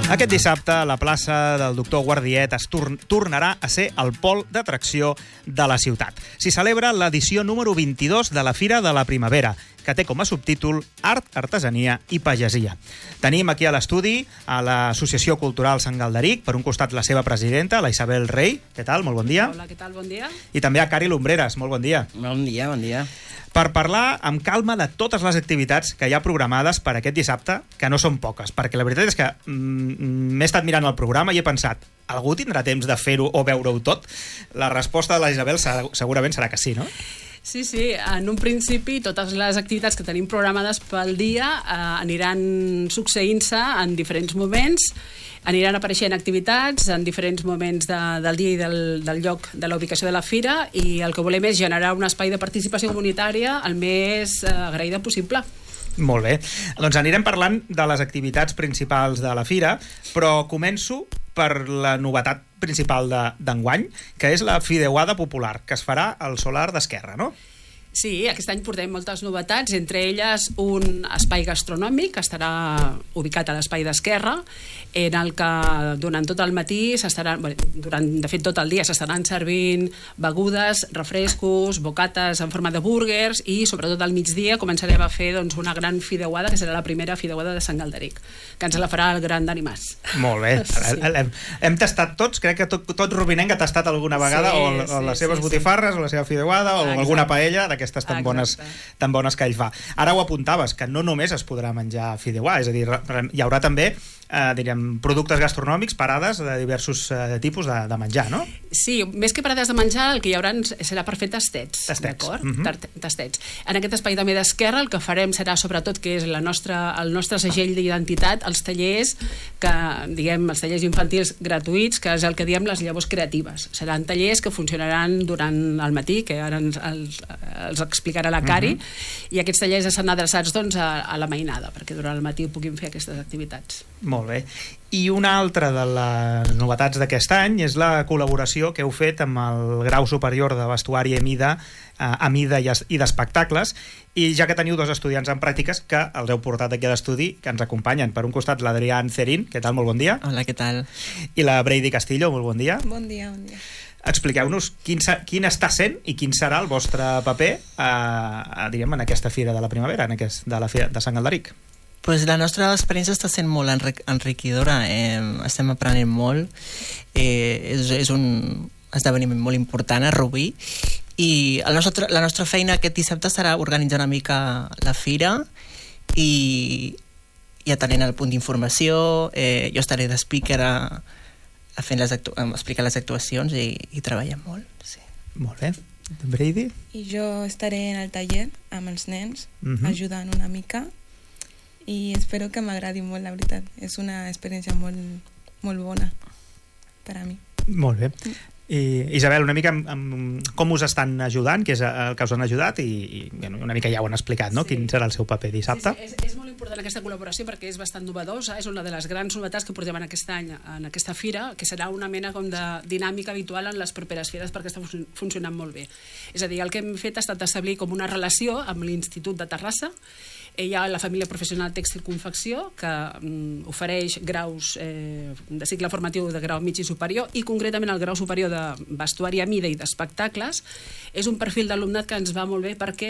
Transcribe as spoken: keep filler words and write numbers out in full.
Aquest dissabte, la plaça del doctor Guardiet es tor tornarà a ser el pol d'atracció de la ciutat. S'hi celebra l'edició número vint-i-dos de la Fira de la Primavera, que té com a subtítol Art, Artesania i Pagesia. Tenim aquí a l'estudi a l'Associació Cultural Sant Galderic, per un costat la seva presidenta, la Isabel Rey. Què tal? Molt bon dia. Hola, què tal? Bon dia. I també a Cari Lumbreras. Molt bon dia. Bon dia, bon dia. Per parlar amb calma de totes les activitats que hi ha programades per aquest dissabte, que no són poques, perquè la veritat és que mm, m'he estat mirant el programa i he pensat, algú tindrà temps de fer-ho o veure-ho tot? La resposta de la Isabel segurament serà que sí, no? Sí, sí, en un principi totes les activitats que tenim programades pel dia eh, aniran succeint-se en diferents moments, aniran apareixent activitats en diferents moments de, del dia i del, del lloc de la ubicació de la fira, i el que volem és generar un espai de participació comunitària el més eh, agraïda possible. Molt bé. Doncs anirem parlant de les activitats principals de la fira, però començo per la novetat principal d'enguany, que és la Fideuada Popular, que es farà al Solar d'Esquerra, no? Sí, aquest any portem moltes novetats, entre elles un espai gastronòmic que estarà ubicat a l'espai d'Esquerra, en el que durant tot el matí s'estaran, bueno, durant, de fet tot el dia s'estaran servint begudes, refrescos, bocates en forma de búrguers, i sobretot al migdia començarem a fer doncs, una gran fideuada, que serà la primera fideuada de Sant Galderic, que ens la farà el gran Dani Mas. Molt bé. Sí. Hem, hem tastat tots, crec que tot, tot Rubinenc ha tastat alguna vegada, sí, o, o les sí, seves sí, botifarres, sí. o la seva fideuada, o Exacte. alguna paella d'aquesta aquestes tan bones, tan bones que ell fa. Ara ho apuntaves, que no només es podrà menjar fideuà, és a dir, hi haurà també eh, diríem, productes gastronòmics, parades de diversos eh, tipus de, de menjar, no? Sí, més que parades de menjar, el que hi haurà serà per fer tastets, d'acord? Mm -hmm. Tastets. En aquest espai també d'Esquerra el que farem serà sobretot, que és la nostra, el nostre segell d'identitat, els tallers que, diguem, els tallers infantils gratuïts, que és el que diem les llavors creatives. Seran tallers que funcionaran durant el matí, que ara ens, els, els explicarà la Cari, uh -huh. i aquests tallers estan adreçats doncs, a, a la mainada, perquè durant el matí puguin fer aquestes activitats. Molt bé. I una altra de les novetats d'aquest any és la col·laboració que heu fet amb el grau superior de vestuari a mida, a mida i d'espectacles, i ja que teniu dos estudiants en pràctiques que els heu portat aquí a l'estudi, que ens acompanyen. Per un costat l'Adrián Cerín, què tal? Molt bon dia. Hola, què tal? I la Brady Castillo, molt bon dia. Bon dia, bon dia. Expliqueu-nos quin, quin està sent i quin serà el vostre paper eh, diríem, en aquesta Fira de la Primavera, en aquest, de la Fira de Sant Galderic. Pues la nostra experiència està sent molt enric enriquidora, eh, estem aprenent molt, eh, és, és un esdeveniment molt important a Rubí, i el nostre, la nostra feina aquest dissabte serà organitzar una mica la fira i, i atenent el punt d'informació. eh, jo estaré de speaker a, a fent les actu a explicar les actuacions i, i treballar molt. Sí. Molt bé. Brady? I jo estaré en el taller amb els nens, uh -huh. ajudant una mica, i espero que m'agradi molt, la veritat. És una experiència molt, molt bona per a mi. Molt bé. I, Isabel, una mica amb, amb com us estan ajudant, que és el que us han ajudat, i, i bueno, una mica ja ho han explicat, no? Sí. Quin serà el seu paper dissabte? Sí, sí. És, és molt important aquesta col·laboració perquè és bastant novedosa, és una de les grans novetats que portem en aquest any en aquesta fira, que serà una mena com de dinàmica habitual en les properes fires, perquè està funcionant molt bé. És a dir, el que hem fet ha estat establir com una relació amb l'Institut de Terrassa. Hi ha la família professional Tèxtil Confecció, que mm, ofereix graus eh, de cicle formatiu de grau mig i superior, i concretament el grau superior de vestuari a mida i d'espectacles. És un perfil d'alumnat que ens va molt bé perquè